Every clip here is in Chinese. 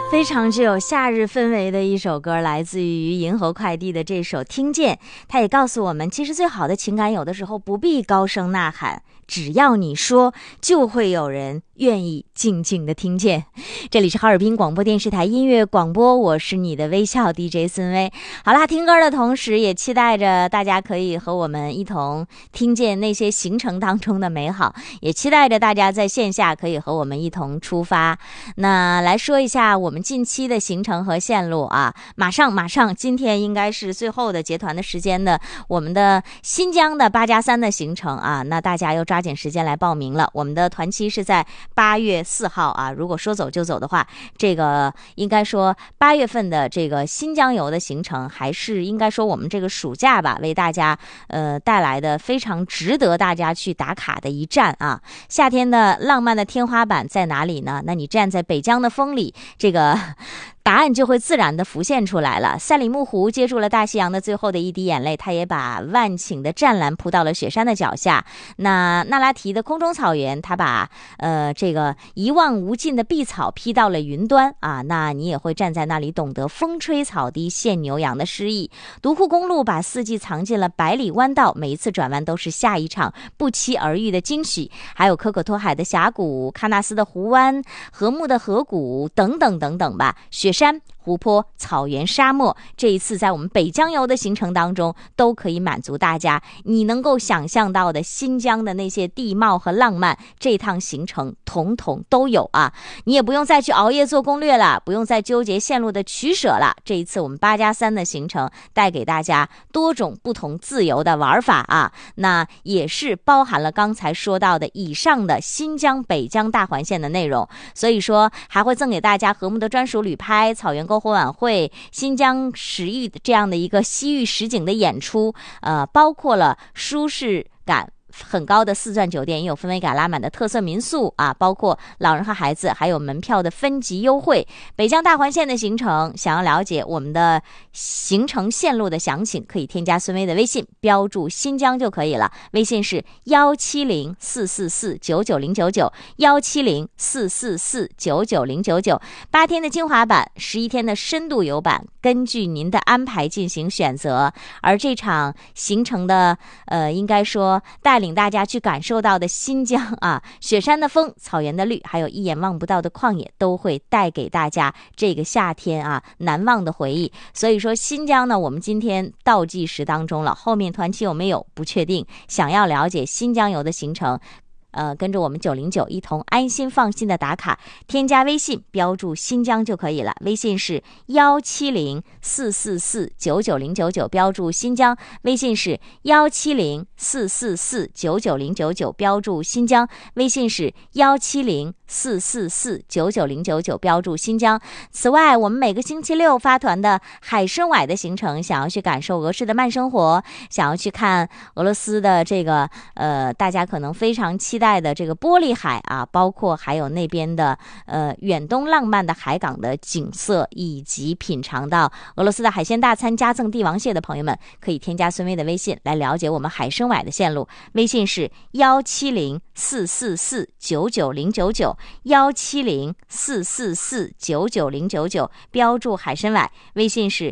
非常具有夏日氛围的一首歌，来自于银河快递的这首《听见》。它也告诉我们，其实最好的情感有的时候不必高声呐喊，只要你说，就会有人愿意静静的听见。这里是哈尔滨广播电视台音乐广播，我是你的微笑 DJ 孙薇。好啦，听歌的同时也期待着大家可以和我们一同听见那些行程当中的美好，也期待着大家在线下可以和我们一同出发。那来说一下我们近期的行程和线路啊，马上今天应该是最后的结团的时间的我们的新疆的8+3的行程啊，那大家要抓紧时间来报名了。我们的团期是在8月4号啊，如果说走就走的话，这个应该说8月份的这个新疆游的行程，还是应该说我们这个暑假吧，为大家带来的非常值得大家去打卡的一站啊。夏天的浪漫的天花板在哪里呢？那你站在北疆的风里，这个答案就会自然的浮现出来了。赛里木湖接住了大西洋的最后的一滴眼泪，它也把万顷的湛蓝铺到了雪山的脚下。那那拉提的空中草原，它把这个一望无尽的碧草披到了云端啊。那你也会站在那里，懂得风吹草低见牛羊的诗意。独库公路把四季藏进了百里弯道，每一次转弯都是下一场不期而遇的惊喜。还有可可托海的峡谷、喀纳斯的湖湾、禾木的河谷等等等等吧，雪山、湖泊、草原、沙漠，这一次在我们北疆游的行程当中都可以满足大家你能够想象到的新疆的那些地貌和浪漫，这趟行程统统都有啊。你也不用再去熬夜做攻略了，不用再纠结线路的取舍了。这一次我们8+3的行程带给大家多种不同自由的玩法啊，那也是包含了刚才说到的以上的新疆北疆大环线的内容。所以说还会赠给大家禾木的专属旅拍、草原篝火晚会、新疆食域这样的一个西域实景的演出，包括了舒适感很高的4钻酒店，也有氛围感拉满的特色民宿啊，包括老人和孩子，还有门票的分级优惠。北疆大环线的行程，想要了解我们的行程线路的详情，可以添加孙薇的微信，标注新疆就可以了。微信是170-444-99099，170-444-99099。8天的精华版，11天的深度游版，根据您的安排进行选择。而这场行程的应该说带领大家去感受到的新疆啊，雪山的风、草原的绿，还有一眼望不到的旷野，都会带给大家这个夏天啊难忘的回忆。所以说新疆呢，我们今天倒计时当中了，后面团期有没有不确定。想要了解新疆游的行程，跟着我们909一同安心放心的打卡，添加微信标注新疆就可以了。微信是170-444-99099，标注新疆。微信是170-444-99099，标注新疆。微信是170-444-99099，标注新疆。此外，我们每个星期六发团的海参崴的行程，想要去感受俄式的慢生活，想要去看俄罗斯的这个大家可能非常期待的这个玻璃海啊，包括还有那边的远东浪漫的海港的景色，以及品尝到俄罗斯的海鲜大餐加赠帝王蟹的朋友们，可以添加孙薇的微信来了解我们海参崴的线路。微信是170-444-99099，170-444-99099，标注海参崴。微信是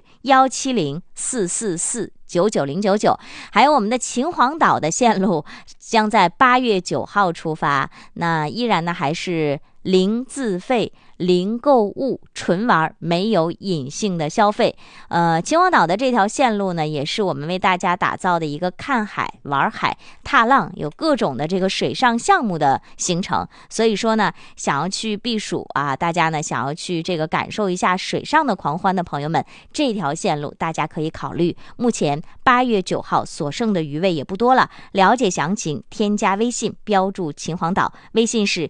170-444-99099。还有我们的秦皇岛的线路将在8月9号出发，那依然呢还是零自费、零购物、纯玩，没有隐性的消费。秦皇岛的这条线路呢，也是我们为大家打造的一个看海、玩海、踏浪，有各种的这个水上项目的行程。所以说呢，想要去避暑啊，大家呢想要去这个感受一下水上的狂欢的朋友们，这条线路大家可以考虑。目前8月9号所剩的余位也不多了，了解详情添加微信标注秦皇岛，微信是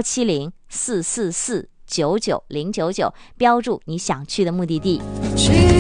170-444-99099，170-444-99099，170-444-99099，标注你想去的目的地。